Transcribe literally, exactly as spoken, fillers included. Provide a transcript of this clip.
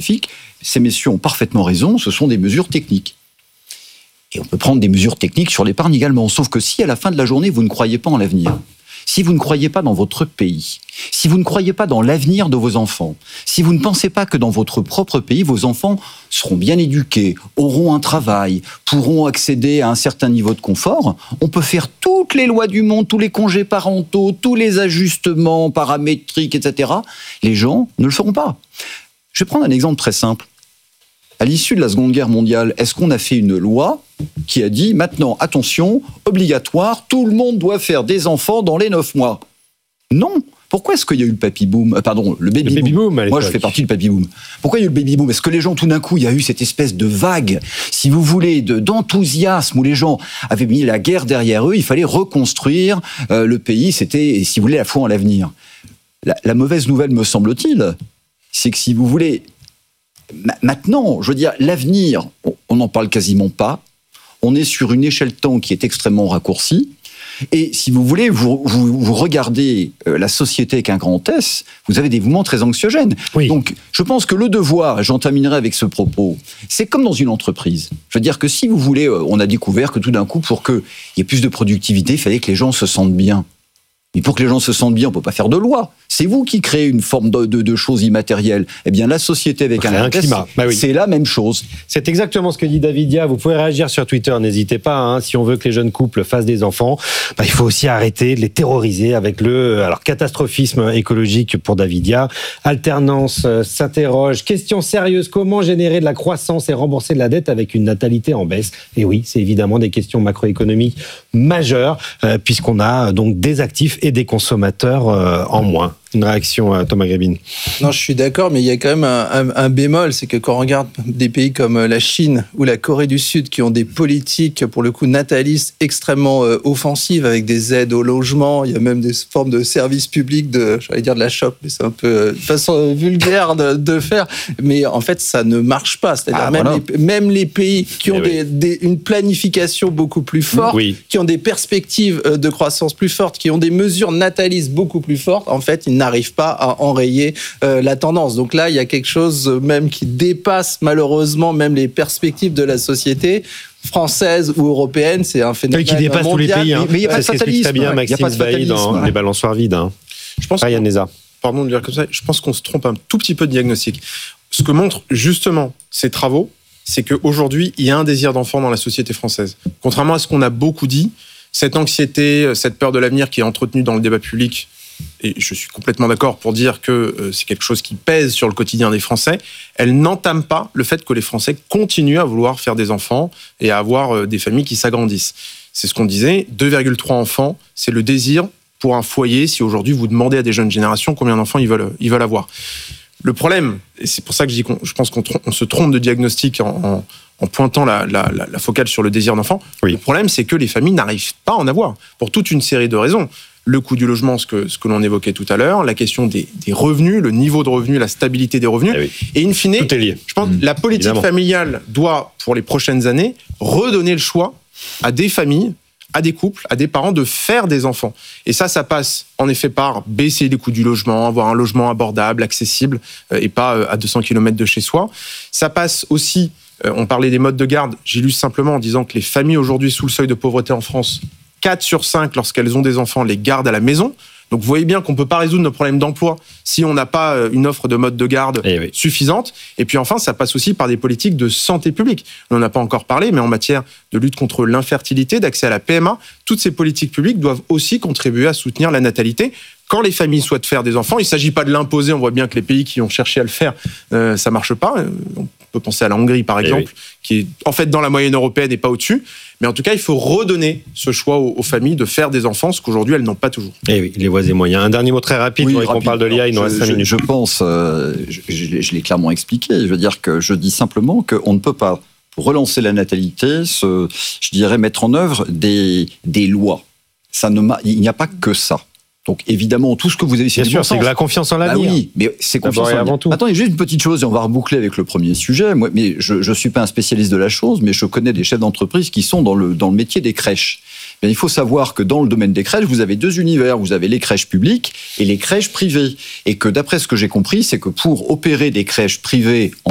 philosophique. Ces messieurs ont parfaitement raison, ce sont des mesures techniques. Et on peut prendre des mesures techniques sur l'épargne également. Sauf que si à la fin de la journée, vous ne croyez pas en l'avenir, si vous ne croyez pas dans votre pays, si vous ne croyez pas dans l'avenir de vos enfants, si vous ne pensez pas que dans votre propre pays, vos enfants seront bien éduqués, auront un travail, pourront accéder à un certain niveau de confort, on peut faire toutes les lois du monde, tous les congés parentaux, tous les ajustements paramétriques, et cetera. Les gens ne le feront pas. Je vais prendre un exemple très simple. À l'issue de la Seconde Guerre mondiale, est-ce qu'on a fait une loi qui a dit, maintenant, attention, obligatoire, tout le monde doit faire des enfants dans les neuf mois? Non. Pourquoi est-ce qu'il y a eu le baby-boom? Pardon, le baby-boom. Le baby-boom à Moi, je fais partie du baby-boom. Pourquoi il y a eu le baby-boom? Est-ce que les gens, tout d'un coup, il y a eu cette espèce de vague, si vous voulez, de, d'enthousiasme où les gens avaient mis la guerre derrière eux, il fallait reconstruire euh, le pays, c'était, si vous voulez, la foi en l'avenir. La, la mauvaise nouvelle, me semble-t-il, c'est que si vous voulez... Maintenant, je veux dire, l'avenir, on n'en parle quasiment pas. On est sur une échelle temps qui est extrêmement raccourcie. Et si vous voulez, vous, vous, vous regardez la société avec un grand S, vous avez des mouvements très anxiogènes. Oui. Donc, je pense que le devoir, et j'en terminerai avec ce propos, c'est comme dans une entreprise. Je veux dire que si vous voulez, on a découvert que tout d'un coup, pour qu'il y ait plus de productivité, il fallait que les gens se sentent bien. Mais pour que les gens se sentent bien, on ne peut pas faire de loi. C'est vous qui créez une forme de, de, de choses immatérielles. Eh bien, la société avec un, un climat, bah oui. C'est la même chose. C'est exactement ce que dit Davidia. Vous pouvez réagir sur Twitter, n'hésitez pas. Hein. Si on veut que les jeunes couples fassent des enfants, bah, il faut aussi arrêter de les terroriser avec le alors catastrophisme écologique pour Davidia. Alternance euh, s'interroge. Question sérieuse, comment générer de la croissance et rembourser de la dette avec une natalité en baisse? Et oui, c'est évidemment des questions macroéconomiques majeures, euh, puisqu'on a donc des actifs et des consommateurs euh, en moins. Une réaction à Thomas Grébin. Non, je suis d'accord, mais il y a quand même un, un, un bémol, c'est que quand on regarde des pays comme la Chine ou la Corée du Sud qui ont des politiques, pour le coup, natalistes extrêmement euh, offensives, avec des aides au logement, il y a même des formes de services publics, de, j'allais dire de la shop, mais c'est un peu euh, façon vulgaire de, de faire, mais en fait, ça ne marche pas. C'est-à-dire ah, même, voilà. les, même les pays qui ont des, oui. des, une planification beaucoup plus forte, oui. qui ont des perspectives de croissance plus fortes, qui ont des mesures natalistes beaucoup plus fortes, en fait, ils n'arrive pas à enrayer euh, la tendance. Donc là, il y a quelque chose même qui dépasse malheureusement même les perspectives de la société française ou européenne. C'est un phénomène mondial. Qui dépasse mondial. tous les pays. Hein. Mais il n'y a pas de fatalisme. Très bien Maxime Bailly dans ouais. Les balançoires vides. Hein. Je pense Ryan Neza. Pardon de dire comme ça. Je pense qu'on se trompe un tout petit peu de diagnostic. Ce que montrent justement ces travaux, c'est qu'aujourd'hui, il y a un désir d'enfant dans la société française. Contrairement à ce qu'on a beaucoup dit, cette anxiété, cette peur de l'avenir qui est entretenue dans le débat public, et je suis complètement d'accord pour dire que c'est quelque chose qui pèse sur le quotidien des Français, elle n'entame pas le fait que les Français continuent à vouloir faire des enfants et à avoir des familles qui s'agrandissent. C'est ce qu'on disait, deux virgule trois enfants, c'est le désir pour un foyer, si aujourd'hui vous demandez à des jeunes générations combien d'enfants ils veulent, ils veulent avoir. Le problème, et c'est pour ça que je dis qu'on, je pense qu'on on se trompe de diagnostic en, en, en pointant la, la, la, la focale sur le désir d'enfant, oui. Le problème c'est que les familles n'arrivent pas à en avoir, pour toute une série de raisons. Le coût du logement, ce que, ce que l'on évoquait tout à l'heure, la question des, des revenus, le niveau de revenus, la stabilité des revenus. Eh oui. Et in fine, tout est lié. Je pense que mmh, la politique évidemment. familiale doit, pour les prochaines années, redonner le choix à des familles, à des couples, à des parents de faire des enfants. Et ça, ça passe en effet par baisser les coûts du logement, avoir un logement abordable, accessible, euh, et pas euh, à deux cents kilomètres de chez soi. Ça passe aussi, euh, on parlait des modes de garde, j'illustre simplement en disant que les familles aujourd'hui sous le seuil de pauvreté en France, quatre sur cinq, lorsqu'elles ont des enfants, les gardent à la maison. Donc vous voyez bien qu'on ne peut pas résoudre nos problèmes d'emploi si on n'a pas une offre de mode de garde eh oui. suffisante. Et puis enfin, ça passe aussi par des politiques de santé publique. On n'en a pas encore parlé, mais en matière de lutte contre l'infertilité, d'accès à la P M A, toutes ces politiques publiques doivent aussi contribuer à soutenir la natalité. Quand les familles souhaitent faire des enfants, il ne s'agit pas de l'imposer. On voit bien que les pays qui ont cherché à le faire, euh, ça ne marche pas. On peut penser à la Hongrie, par exemple, oui. qui est en fait dans la moyenne européenne et pas au-dessus. Mais en tout cas, il faut redonner ce choix aux, aux familles de faire des enfants, ce qu'aujourd'hui, elles n'ont pas toujours. Et oui, les voies et moyens. Un dernier mot très rapide, oui, rapide. On parle de l'I A, il nous reste cinq minutes. Je pense, euh, je, je, je l'ai clairement expliqué, je veux dire que je dis simplement qu'on ne peut pas, pour relancer la natalité, se, je dirais mettre en œuvre des, des lois. Ça ne m'a, il n'y a pas que ça. Donc évidemment, tout ce que vous avez cité, bien sûr, c'est de la confiance en l'avenir. Bah oui, mais c'est confiance en l'avenir. Tout. Attendez, juste une petite chose, et on va reboucler avec le premier sujet. Moi, mais je ne suis pas un spécialiste de la chose, mais je connais des chefs d'entreprise qui sont dans le, dans le métier des crèches. Bien, il faut savoir que dans le domaine des crèches, vous avez deux univers. Vous avez les crèches publiques et les crèches privées. Et que d'après ce que j'ai compris, c'est que pour opérer des crèches privées en